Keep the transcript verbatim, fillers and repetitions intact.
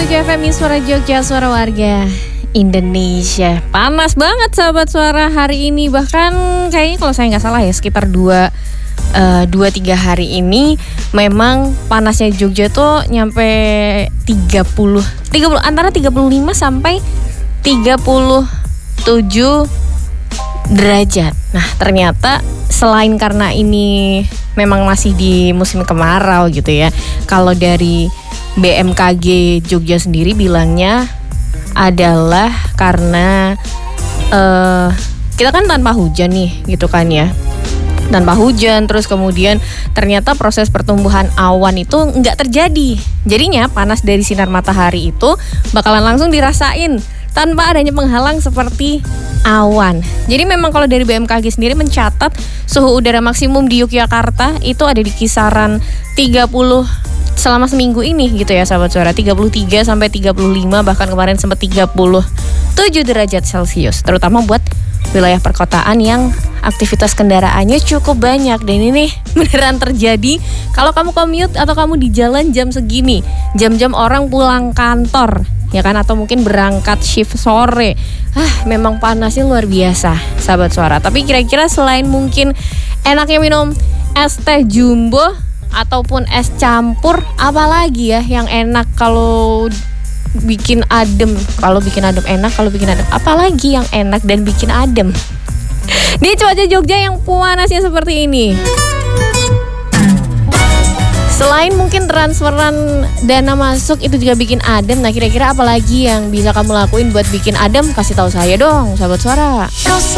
tujuh F M Suara Jogja, suara warga Indonesia. Panas banget sahabat suara hari ini. Bahkan kayaknya kalau saya nggak salah ya sekitar dua uh, dua tiga hari ini memang panasnya Jogja tuh nyampe tiga puluh antara tiga puluh lima sampai tiga puluh tujuh derajat. Nah ternyata selain karena ini memang masih di musim kemarau gitu ya, kalau dari B M K G Jogja sendiri bilangnya adalah karena uh, kita kan tanpa hujan nih gitu kan ya, tanpa hujan, terus kemudian ternyata proses pertumbuhan awan itu nggak terjadi. Jadinya panas dari sinar matahari itu bakalan langsung dirasain tanpa adanya penghalang seperti awan. Jadi memang kalau dari B M K G sendiri mencatat suhu udara maksimum di Yogyakarta itu ada di kisaran tiga puluh selama seminggu ini gitu ya sahabat suara, tiga puluh tiga sampai tiga puluh lima, bahkan kemarin sempat tiga puluh tujuh derajat Celcius, terutama buat wilayah perkotaan yang aktivitas kendaraannya cukup banyak. Dan ini beneran terjadi kalau kamu commute atau kamu di jalan jam segini, jam-jam orang pulang kantor ya kan, atau mungkin berangkat shift sore. Ah, memang panasnya luar biasa sahabat suara. Tapi kira-kira selain mungkin enaknya minum es teh jumbo ataupun es campur, apalagi ya yang enak kalau bikin adem? Kalau bikin adem enak, kalau bikin adem apalagi yang enak dan bikin adem di cuaca Jogja yang panasnya seperti ini? Selain mungkin transferan dana masuk itu juga bikin adem. Nah kira-kira apalagi yang bisa kamu lakuin buat bikin adem? Kasih tahu saya dong sahabat suara.